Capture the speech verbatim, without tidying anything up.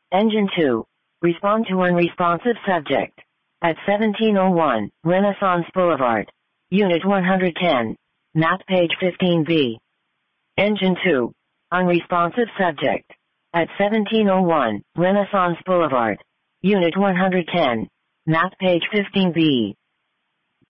Engine two. Respond to unresponsive subject. At seventeen oh one, Renaissance Boulevard. Unit one hundred ten. Map page fifteen B. Engine two. Unresponsive subject. At seventeen oh one, Renaissance Boulevard. Unit one hundred ten. Map page fifteen B.